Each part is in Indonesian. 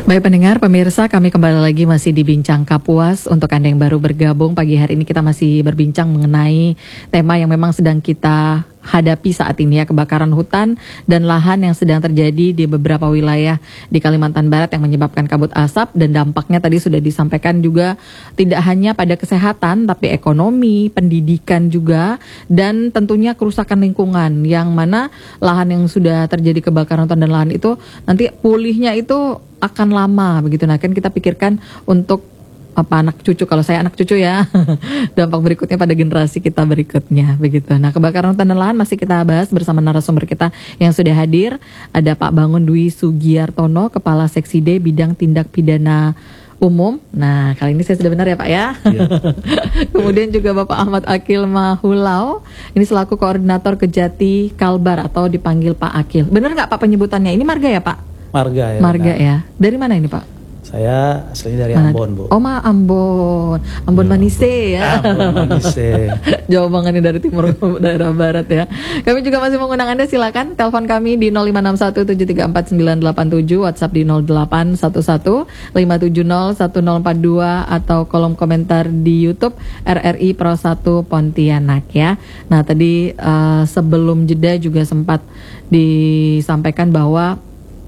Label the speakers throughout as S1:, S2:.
S1: Baik pendengar, pemirsa, kami kembali lagi masih di Bincang Kapuas. Untuk Anda yang baru bergabung, pagi hari ini kita masih berbincang mengenai tema yang memang sedang kita hadapi saat ini, ya, kebakaran hutan dan lahan yang sedang terjadi di beberapa wilayah di Kalimantan Barat yang menyebabkan kabut asap, dan dampaknya tadi sudah disampaikan juga tidak hanya pada kesehatan tapi ekonomi, pendidikan juga, dan tentunya kerusakan lingkungan, yang mana lahan yang sudah terjadi kebakaran hutan dan lahan itu nanti pulihnya itu akan lama begitu. Nah, kan kita pikirkan untuk anak cucu, kalau saya anak cucu ya, dampak berikutnya pada generasi kita berikutnya begitu. Nah, kebakaran hutan dan lahan masih kita bahas bersama narasumber kita yang sudah hadir. Ada Pak Bangun Dwi Sugiartono, Kepala Seksi D Bidang Tindak Pidana Umum. Nah, kali ini saya sudah benar ya Pak ya. Kemudian juga Bapak Ahmad Akil Mahulau, ini selaku Koordinator Kejati Kalbar atau dipanggil Pak Akil. Benar nggak Pak penyebutannya? Ini marga ya Pak?
S2: Marga ya.
S1: Marga ya. Dari mana ini Pak?
S2: Saya aslinya dari Ambon, Bu.
S1: Oh, Ambon. Ambon Manise ya.
S2: Ambon Manise.
S1: Jauh banget nih dari timur daerah barat ya. Kami juga masih mengundang Anda, silakan telepon kami di 0561734987, WhatsApp di 0811570142 atau kolom komentar di YouTube RRI Pro 1 Pontianak ya. Nah, tadi sebelum jeda juga sempat disampaikan bahwa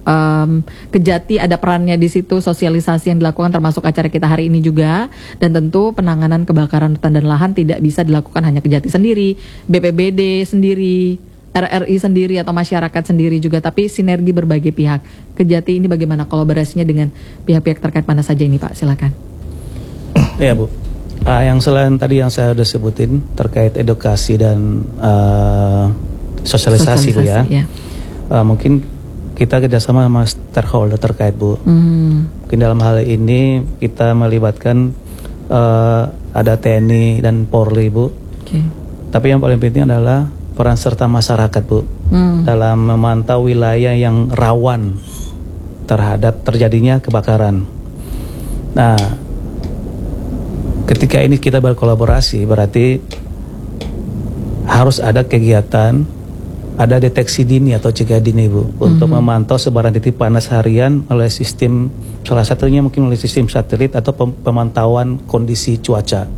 S1: Kejati ada perannya di situ, sosialisasi yang dilakukan termasuk acara kita hari ini juga, dan tentu penanganan kebakaran hutan dan lahan tidak bisa dilakukan hanya Kejati sendiri, BPBD sendiri, RRI sendiri atau masyarakat sendiri juga, tapi sinergi berbagai pihak. Kejati ini bagaimana kolaborasinya dengan pihak-pihak terkait mana saja ini Pak? Silakan.
S2: Ya Bu, yang selain tadi yang saya sudah sebutin terkait edukasi dan sosialisasi Bu ya, mungkin kita kerjasama sama stakeholder terkait Bu. Mungkin dalam hal ini kita melibatkan ada TNI dan Polri Bu. Tapi yang paling penting adalah peran serta masyarakat Bu dalam memantau wilayah yang rawan terhadap terjadinya kebakaran. Nah, ketika ini kita berkolaborasi berarti harus ada kegiatan, ada deteksi dini atau cegah dini Bu, untuk memantau sebaran titik panas harian oleh sistem, salah satunya mungkin oleh sistem satelit atau pemantauan kondisi cuaca.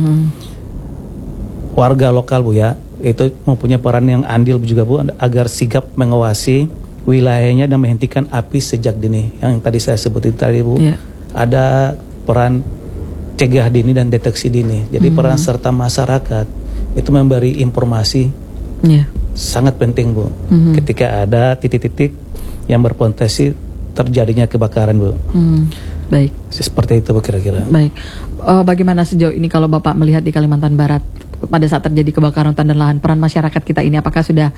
S2: Warga lokal Bu ya, itu mempunyai peran yang andil juga Bu, agar sigap mengawasi wilayahnya dan menghentikan api sejak dini. Yang tadi saya sebutin tadi Bu, ada peran cegah dini dan deteksi dini. Jadi peran serta masyarakat itu memberi informasi sangat penting Bu, ketika ada titik-titik yang berpotensi terjadinya kebakaran Bu.
S1: Baik.
S2: Seperti itu Bu kira-kira.
S1: Baik. Bagaimana sejauh ini kalau Bapak melihat di Kalimantan Barat pada saat terjadi kebakaran hutan dan lahan, peran masyarakat kita ini apakah sudah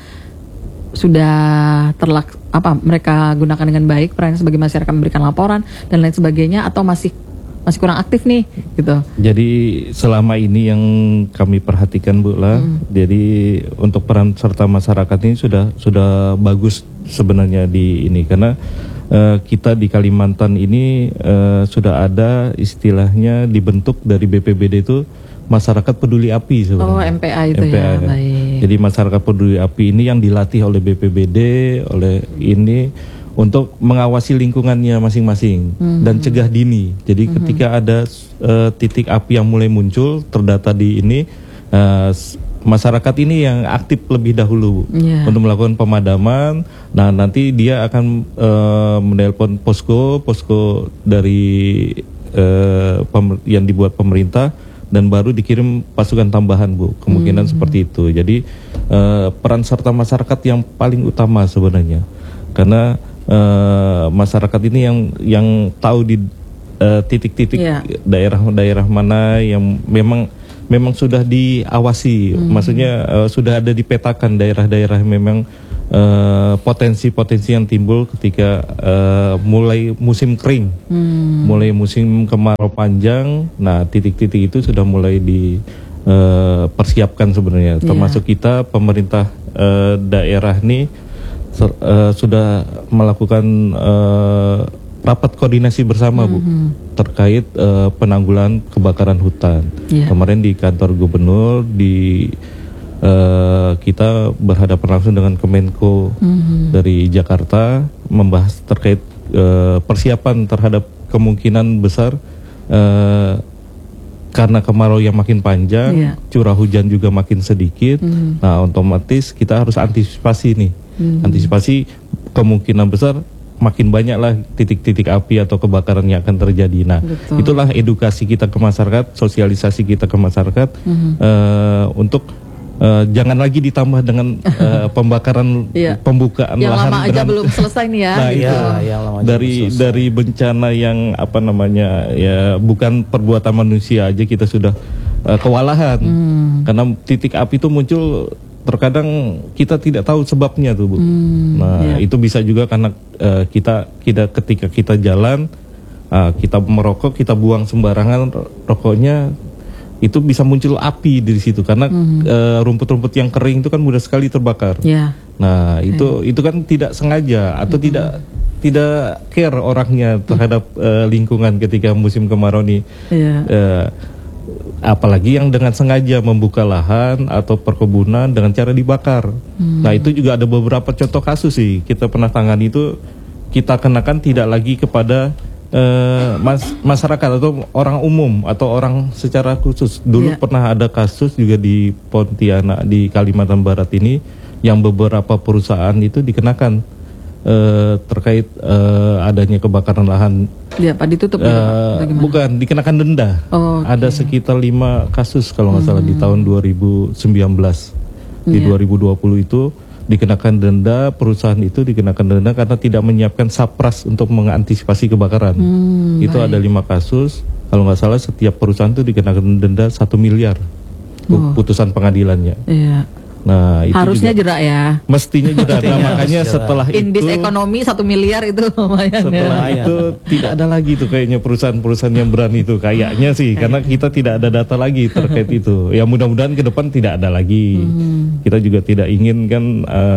S1: mereka gunakan dengan baik perannya sebagai masyarakat, memberikan laporan dan lain sebagainya, atau masih kurang aktif nih gitu?
S3: Jadi selama ini yang kami perhatikan Bu lah, jadi untuk peran serta masyarakat ini sudah bagus sebenarnya di ini, karena kita di Kalimantan ini sudah ada istilahnya dibentuk dari BPBD itu masyarakat peduli api sebenarnya.
S1: Oh, MPA itu
S3: MPA,
S1: ya. Baik.
S3: Jadi masyarakat peduli api ini yang dilatih oleh BPBD, oleh ini untuk mengawasi lingkungannya masing-masing dan cegah dini. Jadi ketika ada titik api yang mulai muncul terdata di ini, masyarakat ini yang aktif lebih dahulu untuk melakukan pemadaman. Nah, nanti dia akan menelpon posko dari yang dibuat pemerintah, dan baru dikirim pasukan tambahan Bu. Kemungkinan seperti itu. Jadi peran serta masyarakat yang paling utama sebenarnya, karena masyarakat ini yang tahu di titik-titik daerah-daerah mana yang memang sudah diawasi, maksudnya sudah ada dipetakan daerah-daerah memang potensi-potensi yang timbul ketika mulai musim kering, mulai musim kemarau panjang. Nah, titik-titik itu sudah mulai dipersiapkan sebenarnya, termasuk kita pemerintah daerah ini sudah melakukan rapat koordinasi bersama Bu terkait penanggulangan kebakaran hutan. Kemarin di kantor gubernur kita berhadapan langsung dengan Kemenko dari Jakarta, membahas terkait persiapan terhadap kemungkinan besar karena kemarau yang makin panjang, curah hujan juga makin sedikit. Nah, otomatis kita harus antisipasi nih. Antisipasi kemungkinan besar makin banyaklah titik-titik api atau kebakaran yang akan terjadi. Nah, itulah edukasi kita ke masyarakat, sosialisasi kita ke masyarakat untuk jangan lagi ditambah dengan pembakaran pembukaan
S1: yang
S3: lahan
S1: lama aja belum selesai nih ya.
S3: Nah, itu dari bencana yang apa namanya ya bukan perbuatan manusia aja kita sudah kewalahan karena titik api itu muncul terkadang kita tidak tahu sebabnya tuh Bu. Nah itu bisa juga karena kita ketika kita jalan kita merokok, kita buang sembarangan rokoknya, itu bisa muncul api di situ karena rumput-rumput yang kering itu kan mudah sekali terbakar. Nah itu kan tidak sengaja atau tidak care orangnya terhadap lingkungan ketika musim kemarau nih. Apalagi yang dengan sengaja membuka lahan atau perkebunan dengan cara dibakar. Nah itu juga ada beberapa contoh kasus sih kita pernah tangani, itu kita kenakan tidak lagi kepada masyarakat atau orang umum atau orang secara khusus. Dulu pernah ada kasus juga di Pontianak di Kalimantan Barat ini yang beberapa perusahaan itu dikenakan terkait adanya kebakaran lahan. Pak ditutup bukan, dikenakan denda. Ada sekitar 5 kasus kalau nggak salah di tahun 2019. Di 2020 itu dikenakan denda, perusahaan itu dikenakan denda karena tidak menyiapkan sapras untuk mengantisipasi kebakaran. Itu ada 5 kasus. Kalau nggak salah setiap perusahaan itu dikenakan denda 1 miliar putusan pengadilannya. Nah, itu
S1: harusnya jerak ya.
S3: Mestinya jerak. Nah, makanya setelah itu
S1: indeks ekonomi 1 miliar itu lumayan.
S3: Setelah itu tidak ada lagi tuh kayaknya perusahaan-perusahaan yang berani itu kayaknya sih, karena kita tidak ada data lagi terkait itu. Ya mudah-mudahan ke depan tidak ada lagi. Kita juga tidak ingin kan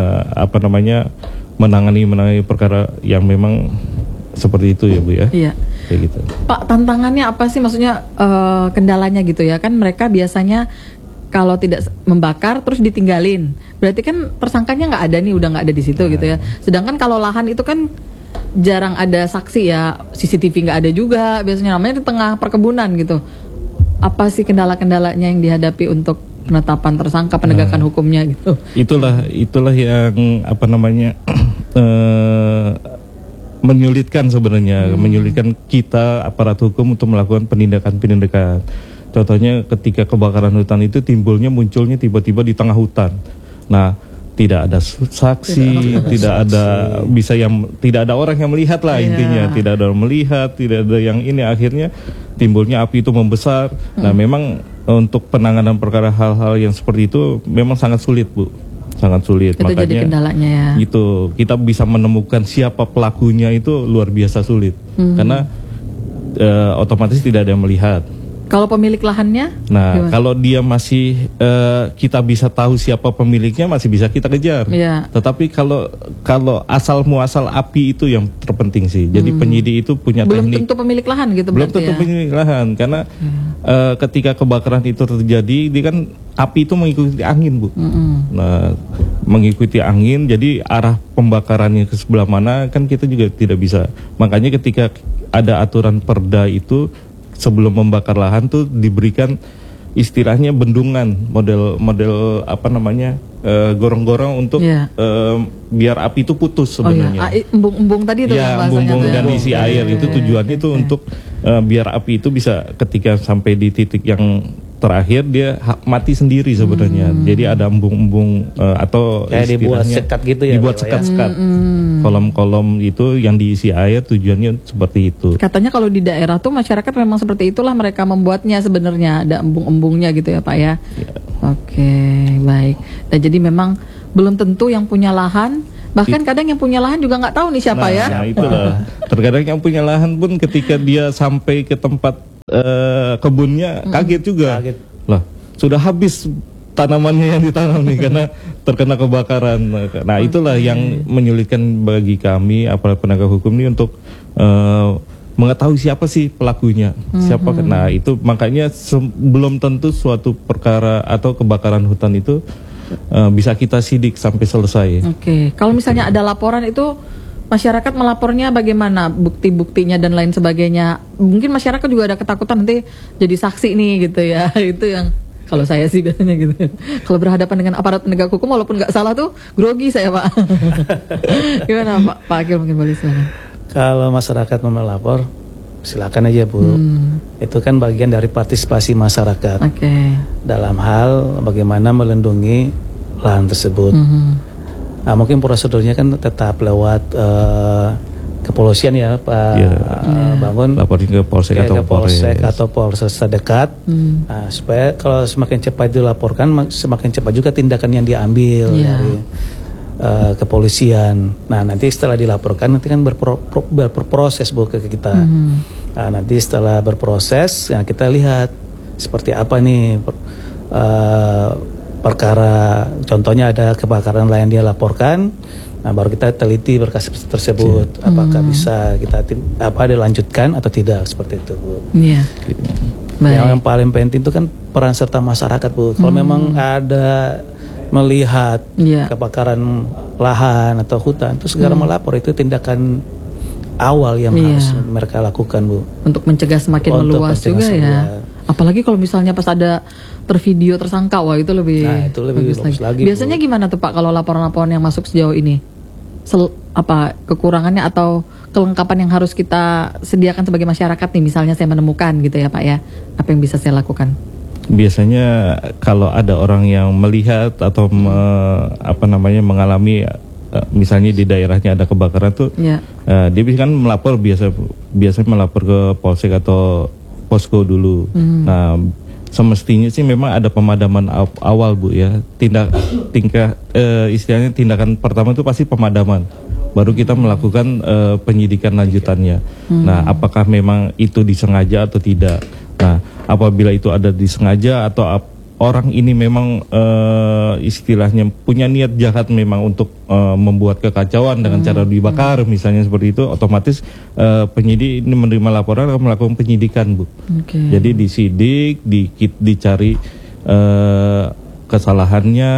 S3: menangani perkara yang memang seperti itu ya Bu ya. Iya. Kayak gitu.
S1: Pak, tantangannya apa sih, maksudnya kendalanya gitu ya? Kan mereka biasanya kalau tidak membakar terus ditinggalin, berarti kan tersangkanya nggak ada nih, udah nggak ada di situ gitu ya. Sedangkan kalau lahan itu kan jarang ada saksi ya, CCTV nggak ada juga, biasanya namanya di tengah perkebunan gitu. Apa sih kendala-kendalanya yang dihadapi untuk penetapan tersangka, penegakan hukumnya gitu?
S3: Itulah yang menyulitkan sebenarnya, menyulitkan kita aparat hukum untuk melakukan penindakan. Contohnya ketika kebakaran hutan itu munculnya tiba-tiba di tengah hutan. Nah, tidak ada saksi, tidak ada orang yang melihat lah intinya, tidak ada orang melihat, tidak ada yang ini, akhirnya timbulnya api itu membesar. Nah, memang untuk penanganan perkara hal-hal yang seperti itu memang sangat sulit, Bu. Sangat sulit.
S1: Itu makanya jadi kendalanya ya.
S3: Gitu, kita bisa menemukan siapa pelakunya itu luar biasa sulit. Karena otomatis tidak ada yang melihat.
S1: Kalau pemilik lahannya?
S3: Nah, gimana? Kalau dia masih kita bisa tahu siapa pemiliknya, masih bisa kita kejar. Tetapi kalau asal muasal api itu yang terpenting sih. Jadi penyidik itu punya
S1: belum
S3: teknik.
S1: Belum tentu pemilik lahan gitu.
S3: Belum tentu pemilik lahan, karena ketika kebakaran itu terjadi, dia kan api itu mengikuti angin, Bu. Nah, mengikuti angin, jadi arah pembakarannya ke sebelah mana kan kita juga tidak bisa. Makanya ketika ada aturan perda itu, sebelum membakar lahan tuh diberikan istilahnya bendungan, model gorong-gorong untuk biar api itu putus sebenarnya.
S1: Embung-embung tadi itu
S3: ya, embung-embung dan isi air itu tujuannya itu untuk biar api itu bisa ketika sampai di titik yang terakhir dia mati sendiri sebenarnya. Jadi ada embung-embung atau
S2: dibuat sekat gitu ya.
S3: Dibuat sekat-sekat. Kolom-kolom itu yang diisi air, tujuannya seperti itu.
S1: Katanya kalau di daerah tuh masyarakat memang seperti itulah mereka membuatnya sebenarnya, ada embung-embungnya gitu ya Pak ya. Oke, baik. Nah, jadi memang belum tentu yang punya lahan, bahkan kadang yang punya lahan juga nggak tahu nih siapa ya.
S3: Nah itulah. Terkadang yang punya lahan pun ketika dia sampai ke tempat kebunnya kaget juga. Lah, sudah habis tanamannya yang ditanam nih karena terkena kebakaran. Nah, itulah yang menyulitkan bagi kami aparat penegak hukum ini untuk mengetahui siapa sih pelakunya. Siapa. Nah, itu makanya belum tentu suatu perkara atau kebakaran hutan itu bisa kita sidik sampai selesai.
S1: Oke. Kalau misalnya ada laporan itu masyarakat melapornya bagaimana, bukti-buktinya dan lain sebagainya. Mungkin masyarakat juga ada ketakutan nanti jadi saksi nih gitu ya. Itu yang kalau saya sih biasanya gitu. Kalau berhadapan dengan aparat penegak hukum walaupun nggak salah tuh grogi saya, Pak. Gimana Pak Akil, mungkin boleh silakan.
S2: Kalau masyarakat mau melapor, silakan aja Bu. Itu kan bagian dari partisipasi masyarakat dalam hal bagaimana melindungi lahan tersebut. Nah, mungkin prosedurnya kan tetap lewat kepolisian ya Pak Bangun,
S3: laporin ke polsek
S2: atau polres terdekat. Nah, supaya kalau semakin cepat dilaporkan, semakin cepat juga tindakan yang diambil dari kepolisian. Nah, nanti setelah dilaporkan nanti kan berproses Bu ke kita. Nah, nanti setelah berproses, ya kita lihat seperti apa nih perkara, contohnya ada kebakaran lahan dia laporkan. Nah, baru kita teliti berkas tersebut apakah bisa kita dilanjutkan atau tidak, seperti itu Bu. Yang paling penting itu kan peran serta masyarakat Bu. Kalau memang ada melihat kebakaran lahan atau hutan, itu segera melapor, itu tindakan awal yang harus mereka lakukan Bu.
S1: Untuk mencegah semakin meluas juga ya. Apalagi kalau misalnya pas ada tervideo tersangka, wah itu lebih bagus lagi. Biasanya Bu, gimana tuh Pak kalau laporan-laporan yang masuk sejauh ini? Kekurangannya atau kelengkapan yang harus kita sediakan sebagai masyarakat nih, misalnya saya menemukan gitu ya Pak ya, apa yang bisa saya lakukan?
S3: Biasanya kalau ada orang yang melihat atau mengalami misalnya di daerahnya ada kebakaran tuh, dia bisa kan melapor, biasanya melapor ke polsek atau posko dulu. Nah, semestinya sih memang ada pemadaman awal Bu ya. Istilahnya tindakan pertama itu pasti pemadaman. Baru kita melakukan penyidikan lanjutannya. Nah, apakah memang itu disengaja atau tidak? Nah, apabila itu ada disengaja atau orang ini memang istilahnya punya niat jahat memang untuk membuat kekacauan dengan cara dibakar misalnya seperti itu, otomatis penyidik ini menerima laporan akan melakukan penyidikan Bu. Jadi disidik, dicari kesalahannya,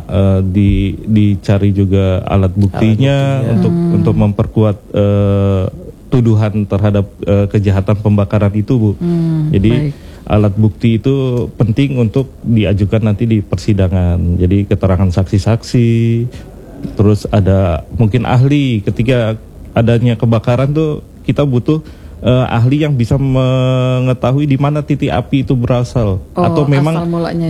S3: dicari juga alat buktinya untuk memperkuat tuduhan terhadap kejahatan pembakaran itu Bu. Jadi alat bukti itu penting untuk diajukan nanti di persidangan. Jadi keterangan saksi-saksi, terus ada mungkin ahli. Ketika adanya kebakaran tuh kita butuh ahli yang bisa mengetahui di mana titik api itu berasal, atau memang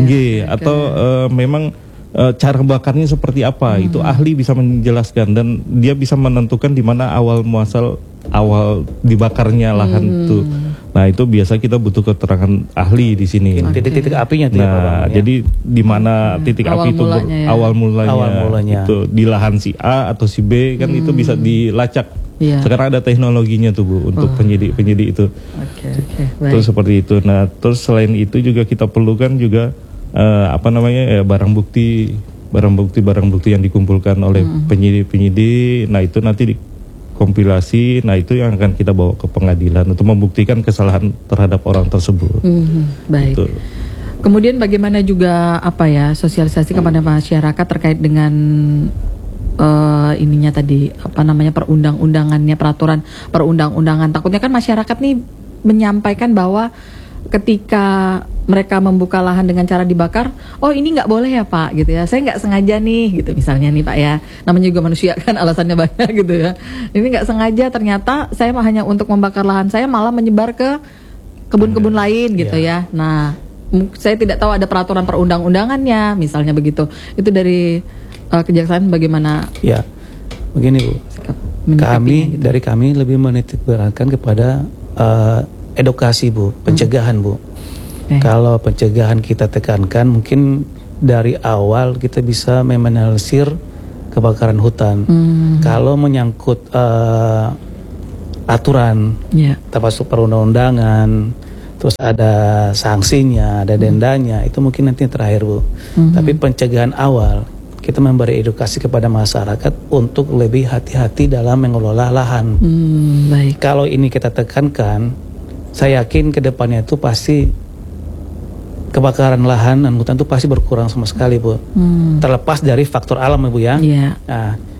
S3: memang cara bakarnya seperti apa. Itu ahli bisa menjelaskan dan dia bisa menentukan di mana awal muasal awal dibakarnya lahan itu. Nah, itu biasa kita butuh keterangan ahli di sini.
S2: Titik-titik apinya tuh.
S3: Nah, jadi di mana titik api itu awal mulanya itu di lahan si A atau si B kan itu bisa dilacak. Sekarang ada teknologinya tuh Bu untuk penyidik itu. Terus seperti itu. Nah, terus selain itu juga kita perlukan juga barang bukti yang dikumpulkan oleh penyidik. Nah, itu nanti kompilasi, nah itu yang akan kita bawa ke pengadilan untuk membuktikan kesalahan terhadap orang tersebut.
S1: Baik. Gitu. Kemudian bagaimana juga sosialisasi kepada masyarakat terkait dengan ininya tadi perundang-undangannya, peraturan perundang-undangan. Takutnya kan masyarakat nih menyampaikan bahwa ketika mereka membuka lahan dengan cara dibakar, oh ini nggak boleh ya Pak gitu ya, saya nggak sengaja nih gitu misalnya nih Pak ya, namanya juga manusia kan alasannya banyak gitu ya, ini nggak sengaja, ternyata saya hanya untuk membakar lahan saya malah menyebar ke kebun-kebun lain gitu ya. Nah, saya tidak tahu ada peraturan perundang-undangannya misalnya begitu. Itu dari kejaksaan bagaimana?
S2: Ya, begini Bu, kami lebih menitik beratkan kepada edukasi Bu, pencegahan Bu. Kalau pencegahan kita tekankan, mungkin dari awal kita bisa meminimalisir kebakaran hutan. Kalau menyangkut aturan, termasuk perundang-undangan, terus ada sanksinya, ada dendanya, itu mungkin nanti yang terakhir Bu. Tapi pencegahan awal, kita memberi edukasi kepada masyarakat untuk lebih hati-hati dalam mengelola lahan. Kalau ini kita tekankan, saya yakin ke depannya itu pasti kebakaran lahan dan hutan itu pasti berkurang sama sekali Bu. Terlepas dari faktor alam Bu ya. Nah,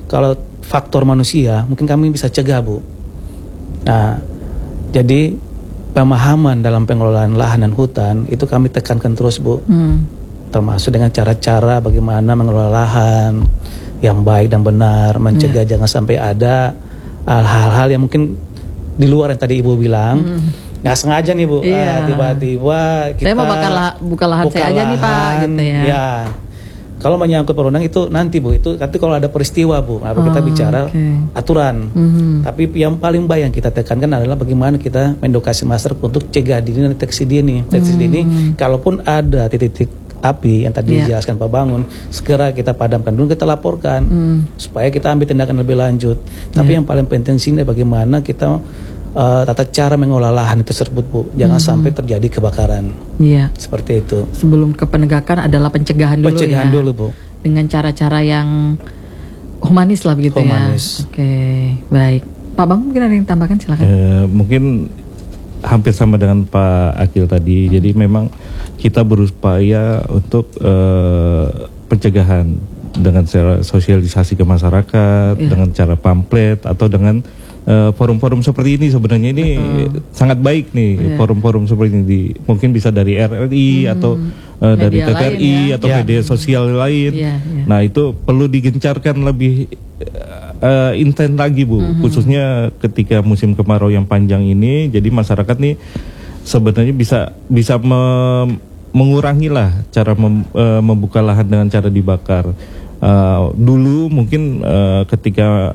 S2: kalau faktor manusia mungkin kami bisa cegah, Bu. Nah, jadi pemahaman dalam pengelolaan lahan dan hutan itu kami tekankan terus, Bu. Termasuk dengan cara-cara bagaimana mengelola lahan yang baik dan benar, mencegah jangan sampai ada hal-hal yang mungkin di luar yang tadi Ibu bilang. Nggak sengaja nih, Bu, tiba-tiba kita
S1: saya mau buka lahan saya aja nih, Pak, gitu ya.
S2: Ya, kalau menyangkut perundang itu nanti, Bu, itu nanti kalau ada peristiwa, Bu, kita bicara aturan. Tapi yang paling baik yang kita tekankan adalah bagaimana kita mendukasi masyarakat untuk cegah dini dan deteksi dini. Deteksi dini, kalaupun ada titik-titik api yang tadi dijelaskan Pak Bangun, segera kita padamkan dulu, kita laporkan supaya kita ambil tindakan lebih lanjut. Tapi yang paling penting sini bagaimana kita tata cara mengolah lahan itu tersebut, Bu, jangan sampai terjadi kebakaran. Seperti itu.
S1: Sebelum ke penegakan adalah pencegahan dulu.
S2: Pencegahan dulu, Bu.
S1: Dengan cara-cara yang humanis lah begitu
S2: humanis.
S1: Ya. Oke, baik. Pak Bang mungkin ada yang tambahkan, silakan.
S3: Mungkin hampir sama dengan Pak Akil tadi. Jadi memang kita berupaya untuk pencegahan dengan cara sosialisasi ke masyarakat, dengan cara pamflet atau dengan forum-forum seperti ini. Sebenarnya ini sangat baik nih, forum-forum seperti ini mungkin bisa dari RRI atau dari TVRI atau media sosial lain. Nah, itu perlu digencarkan lebih intens lagi, Bu, khususnya ketika musim kemarau yang panjang ini. Jadi masyarakat nih sebenarnya bisa mengurangi lah cara membuka lahan dengan cara dibakar. Dulu mungkin ketika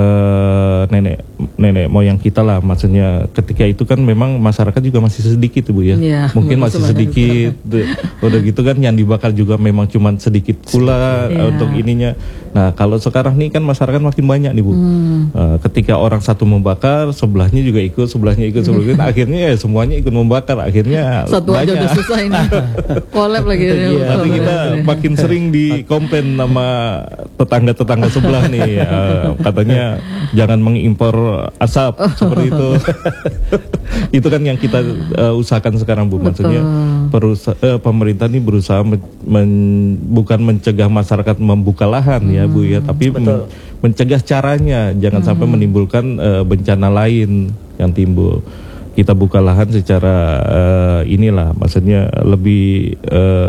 S3: nenek moyang kita lah, maksudnya ketika itu kan memang masyarakat juga masih sedikit, Bu, ya. Mungkin masih sedikit. Udah gitu kan yang dibakar juga memang cuma sedikit pula untuk ininya. Nah, kalau sekarang nih kan masyarakat makin banyak nih, Bu. Ketika orang satu membakar, sebelahnya juga ikut, sebelahnya, akhirnya semuanya ikut membakar, akhirnya
S1: satu
S3: banyak.
S1: aja udah susah ini. Collab lagi.
S3: Nanti kita makin sering dikomplain sama tetangga-tetangga sebelah nih, katanya jangan mengimpor asap seperti itu. Itu kan yang kita usahakan sekarang, Bu. Maksudnya pemerintah ini berusaha bukan mencegah masyarakat membuka lahan, ya, Bu, ya, tapi mencegah caranya jangan sampai menimbulkan bencana lain yang timbul. Kita buka lahan secara inilah, maksudnya lebih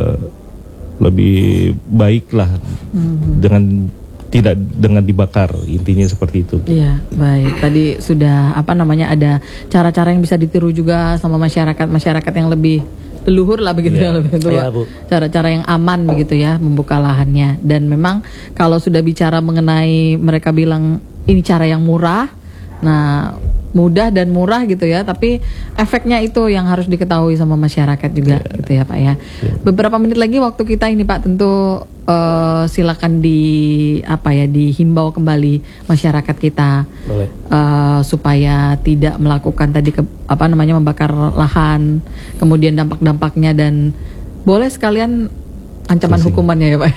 S3: baik lah, tidak dengan dibakar, intinya seperti itu.
S1: Iya, baik. Tadi sudah ada cara-cara yang bisa ditiru juga sama masyarakat yang lebih leluhur lah begitu ya, lebih tua. Bu. Cara-cara yang aman begitu ya membuka lahannya. Dan memang kalau sudah bicara mengenai, mereka bilang ini cara yang murah. Nah, mudah dan murah gitu ya, tapi efeknya itu yang harus diketahui sama masyarakat juga gitu ya, Pak ya. Beberapa menit lagi waktu kita ini, Pak, tentu silakan dihimbau kembali masyarakat kita supaya tidak melakukan tadi membakar lahan, kemudian dampak-dampaknya, dan boleh sekalian ancaman hukumannya ya, Pak.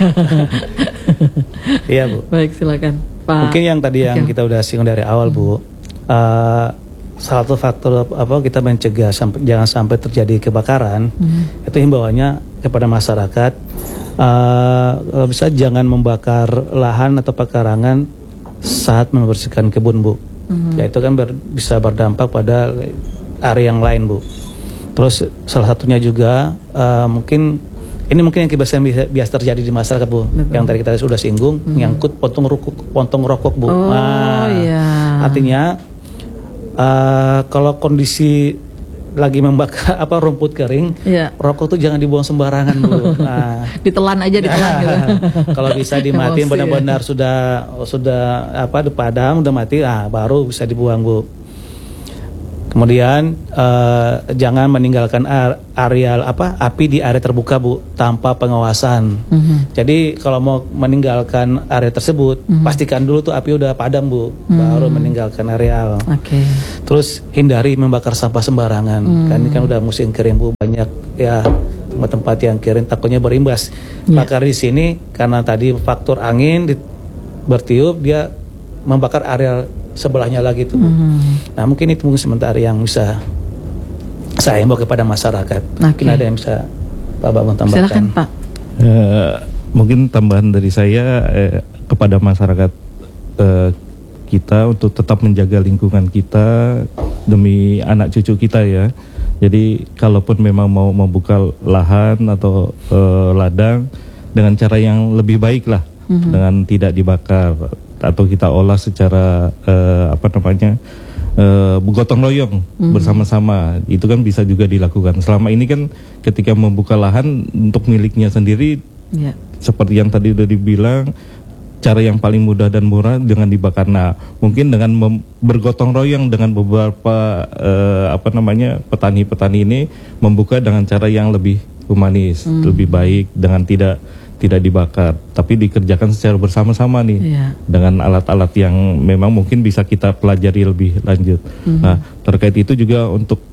S2: Iya, Bu.
S1: Baik, silakan, Pak.
S2: Mungkin yang tadi yang kita udah singgung dari awal, Bu. Salah satu faktor kita mencegah jangan sampai terjadi kebakaran, itu himbauannya kepada masyarakat, kalau bisa jangan membakar lahan atau pekarangan saat membersihkan kebun, Bu. Ya, itu kan bisa berdampak pada area yang lain, Bu. Terus salah satunya juga mungkin yang biasa terjadi di masyarakat, Bu. Yang tadi kita sudah singgung, menyangkut pontong rokok, Bu. Artinya kalau kondisi lagi membakar rumput kering, rokok tuh jangan dibuang sembarangan, Bu.
S1: Ditelan aja gitu.
S2: Kalau bisa dimatiin benar-benar sudah dipadam, udah mati, baru bisa dibuang, Bu. Kemudian jangan meninggalkan area api di area terbuka, Bu, tanpa pengawasan. Jadi kalau mau meninggalkan area tersebut, pastikan dulu tuh api udah padam, Bu, baru meninggalkan areal. Terus hindari membakar sampah sembarangan. Kan ini kan udah musim kering, Bu, banyak ya tempat yang kering, takutnya berimbas. Bakar di sini karena tadi faktor angin bertiup, dia membakar area sebelahnya lagi tuh. Nah, mungkin itu sementara yang bisa saya himbau kepada masyarakat. Mungkin ada yang bisa Pak Bangun tambahkan.
S1: Silakan, Pak.
S3: Mungkin tambahan dari saya kepada masyarakat kita untuk tetap menjaga lingkungan kita demi anak cucu kita ya. Jadi kalaupun memang mau membuka lahan atau ladang dengan cara yang lebih baik lah, dengan tidak dibakar atau kita olah secara gotong royong bersama-sama, itu kan bisa juga dilakukan. Selama ini kan ketika membuka lahan untuk miliknya sendiri, seperti yang tadi udah dibilang, cara yang paling mudah dan murah dengan dibakar. Nah, mungkin dengan bergotong royong dengan beberapa petani-petani ini membuka dengan cara yang lebih humanis, lebih baik, dengan tidak dibakar, tapi dikerjakan secara bersama-sama nih, dengan alat-alat yang memang mungkin bisa kita pelajari lebih lanjut. Nah, terkait itu juga untuk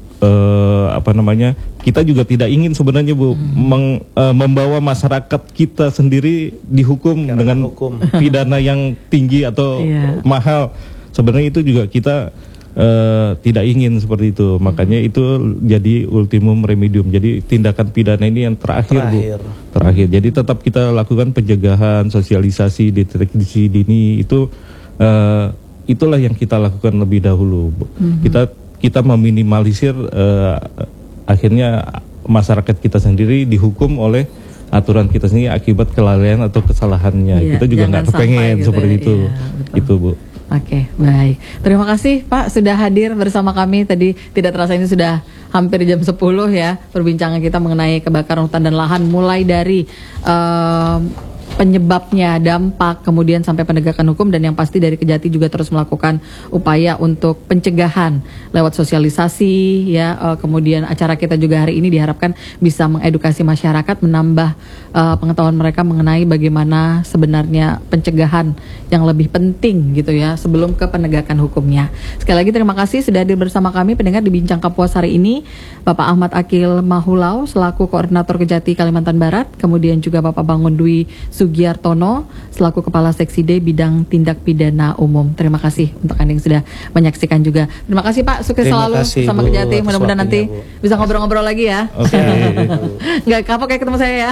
S3: kita juga tidak ingin sebenarnya Bu membawa masyarakat kita sendiri dihukum dengan pidana yang tinggi atau mahal. Sebenarnya itu juga kita tidak ingin seperti itu. Makanya itu jadi ultimum remedium. Jadi tindakan pidana ini yang terakhir. Bu. Terakhir. Jadi tetap kita lakukan pencegahan, sosialisasi, deteksi dini, itu itulah yang kita lakukan lebih dahulu, Bu. Kita meminimalisir akhirnya masyarakat kita sendiri dihukum oleh aturan kita sendiri akibat kelalaian atau kesalahannya. Kita juga nggak kepengen gitu, seperti itu. Itu Bu.
S1: Oke, baik. Terima kasih Pak sudah hadir bersama kami. Tadi tidak terasa ini sudah hampir jam 10 ya, perbincangan kita mengenai kebakaran hutan dan lahan, mulai dari penyebabnya, dampak, kemudian sampai penegakan hukum, dan yang pasti dari Kejati juga terus melakukan upaya untuk pencegahan lewat sosialisasi ya. Kemudian acara kita juga hari ini diharapkan bisa mengedukasi masyarakat, menambah pengetahuan mereka mengenai bagaimana sebenarnya pencegahan yang lebih penting gitu ya sebelum ke penegakan hukumnya. Sekali lagi terima kasih sudah hadir bersama kami pendengar di Bincang Kapuas hari ini, Bapak Ahmad Akil Mahulau selaku Koordinator Kejati Kalimantan Barat, kemudian juga Bapak Bangun Dwi Sugiartono selaku Kepala Seksi D Bidang Tindak Pidana Umum. Terima kasih untuk Anda yang sudah menyaksikan juga. Terima kasih Pak, sukses selalu sama Kejati. Mudah-mudahan nanti bisa ngobrol-ngobrol lagi ya. Nggak kapok kayak ketemu saya ya.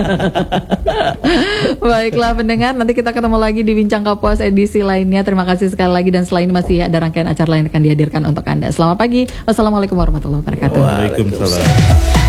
S1: Baiklah pendengar, nanti kita ketemu lagi di Bincang Kapuas edisi lainnya. Terima kasih sekali lagi, dan selain ini masih ada rangkaian acara lain yang akan dihadirkan untuk Anda. Selamat pagi. Wassalamualaikum warahmatullahi wabarakatuh.
S3: Waalaikumsalam.